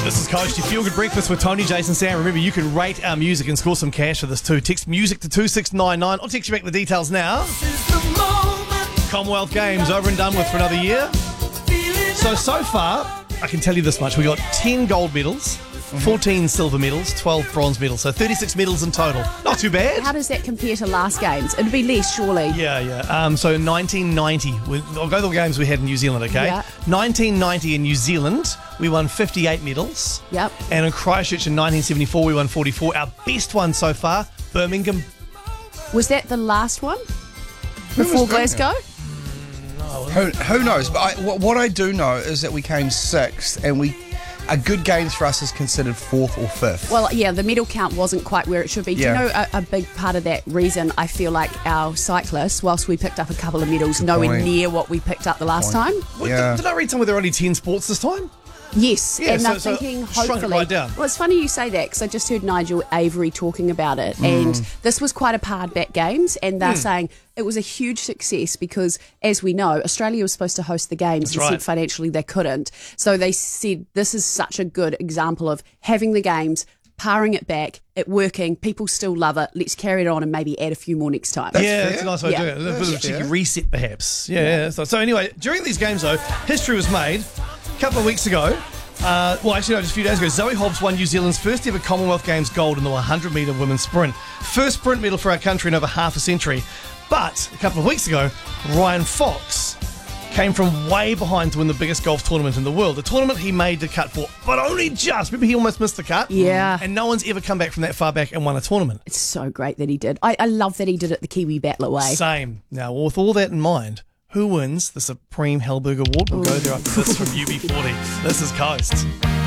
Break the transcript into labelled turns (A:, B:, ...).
A: This is Coast, your feel-good breakfast with Tony, Jason, Sam. Remember, you can rate our music and score some cash for this too. Text music to 2699. I'll text you back the details now. Commonwealth Games over and done with for another year. So far, I can tell you this much. We got 10 gold medals, 14 silver medals, 12 bronze medals. So 36 medals in total. Not too bad.
B: How does that compare to last games? It'd be less, surely.
A: Yeah. So 1990, I'll go to the games we had in New Zealand, okay?
B: Yeah.
A: 1990 in New Zealand, we won 58 medals.
B: Yep.
A: And in Christchurch in 1974, we won 44. Our best one so far, Birmingham.
B: Was that the last one? Before Glasgow?
C: Who knows? But what I do know is that we came sixth, and a good games for us is considered fourth or fifth.
B: Well, yeah, the medal count wasn't quite where it should be.
C: Yeah.
B: Do you know a big part of that reason? I feel like our cyclists, whilst we picked up a couple of medals, nowhere
C: point.
B: near what we picked up the last time.
C: Yeah.
A: Did I read somewhere there are only 10 sports this time?
B: Yes,
A: Yeah,
B: and
A: so-
B: I'm
A: so
B: thinking
A: shrunk it
B: hopefully.
A: right down.
B: Well, it's funny you say that because I just heard Nigel Avery talking about it, and this was quite a hard-back games, and they're saying it was a huge success because, as we know, Australia was supposed to host the games and
A: right.
B: said financially they couldn't. So they said this is such a good example of having the games, powering it back, it working, people still love it. Let's carry it on and maybe add a few more next time.
A: That's a nice way of
B: Yeah.
A: doing it. A bit of a
C: That's
A: cheeky
C: fair.
A: reset, perhaps. Yeah. So anyway, during these games, though, history was made a couple of weeks ago. Just a few days ago, Zoe Hobbs won New Zealand's first ever Commonwealth Games gold in the 100-metre women's sprint. First sprint medal for our country in over half a century. But a couple of weeks ago, Ryan Fox came from way behind to win the biggest golf tournament in the world. The tournament he made the cut for, but only just. Remember, he almost missed the cut?
B: Yeah.
A: And no one's ever come back from that far back and won a tournament.
B: It's so great that he did. I love that he did it the Kiwi Battler way.
A: Same. Now, with all that in mind, who wins the Supreme Hellberg Award? We'll go there after this from UB40. This is Coast.